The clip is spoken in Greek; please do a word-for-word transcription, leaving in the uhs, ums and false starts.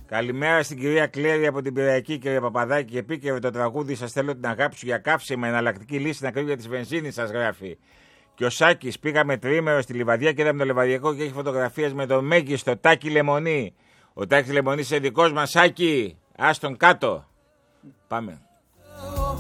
Καλημέρα στην κυρία Κλέρη από την Πειραϊκή, κύριε Παπαδάκη. Και επίκαιρε το τραγούδι. Σας θέλω την αγάπη σου για καύσιμα. Εναλλακτική λύση στην ακρίβεια της βενζίνης, σας γράφει. Και ο Σάκης, πήγαμε τριήμερο στη Λιβαδιά και είδαμε το λεβαδιακό και έχει φωτογραφίες με το μέγιστο Τάκη Λεμονή. Ο Τάκης Λεμονής είναι δικός μας, Σάκη. Άστον κάτω. Πάμε.